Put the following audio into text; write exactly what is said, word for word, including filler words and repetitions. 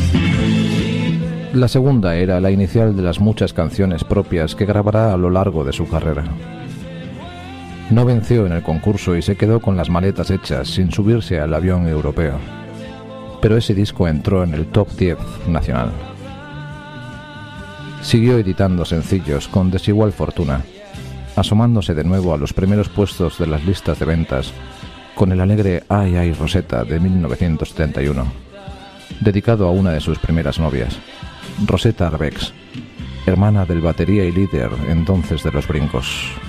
La segunda era la inicial de las muchas canciones propias que grabará a lo largo de su carrera. No venció en el concurso y se quedó con las maletas hechas sin subirse al avión europeo. Pero ese disco entró en el top diez nacional. Siguió editando sencillos con desigual fortuna, asomándose de nuevo a los primeros puestos de las listas de ventas con el alegre Ai Ai Rosetta de mil novecientos setenta y uno, dedicado a una de sus primeras novias, Rosetta Arbex, hermana del batería y líder entonces de Los Brincos.